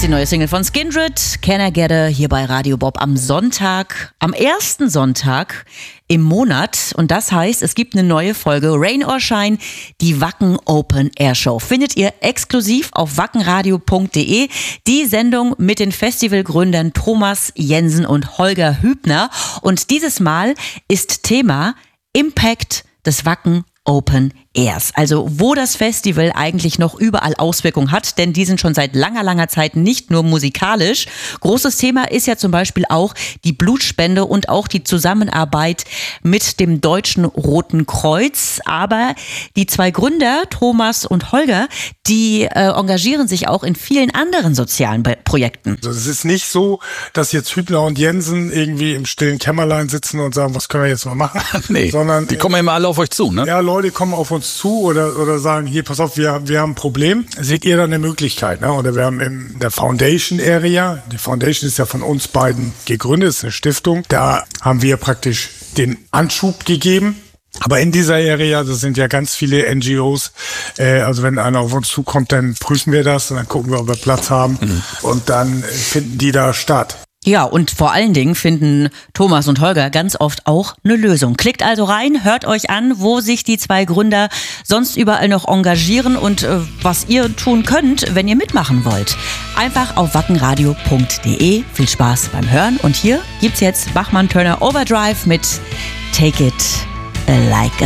die neue Single von Skindred, Can I Get A, hier bei Radio Bob am Sonntag, am ersten Sonntag im Monat. Und das heißt, es gibt eine neue Folge Rain or Shine, die Wacken Open Air Show. Findet ihr exklusiv auf wackenradio.de. Die Sendung mit den Festivalgründern Thomas Jensen und Holger Hübner. Und dieses Mal ist Thema Impact des Wacken Open Airs. Also wo das Festival eigentlich noch überall Auswirkungen hat, denn die sind schon seit langer Zeit nicht nur musikalisch. Großes Thema ist ja zum Beispiel auch die Blutspende und auch die Zusammenarbeit mit dem Deutschen Roten Kreuz. Aber die zwei Gründer, Thomas und Holger, die engagieren sich auch in vielen anderen sozialen Projekten. Also es ist nicht so, dass jetzt Hübner und Jensen irgendwie im stillen Kämmerlein sitzen und sagen, was können wir jetzt mal machen? Nee, sondern die kommen ja immer alle auf euch zu, ne? Ja, Leute kommen auf uns zu oder sagen, hier, pass auf, wir haben ein Problem. Seht ihr da eine Möglichkeit? Ne? Oder wir haben in der Foundation Area, die Foundation ist ja von uns beiden gegründet, ist eine Stiftung, da haben wir praktisch den Anschub gegeben. Aber in dieser Area, das sind ja ganz viele NGOs, also wenn einer auf uns zukommt, dann prüfen wir das und dann gucken wir, ob wir Platz haben und dann finden die da statt. Ja, und vor allen Dingen finden Thomas und Holger ganz oft auch eine Lösung. Klickt also rein, hört euch an, wo sich die zwei Gründer sonst überall noch engagieren und was ihr tun könnt, wenn ihr mitmachen wollt. Einfach auf wackenradio.de. Viel Spaß beim Hören. Und hier gibt's jetzt Bachmann Turner Overdrive mit Take It Like a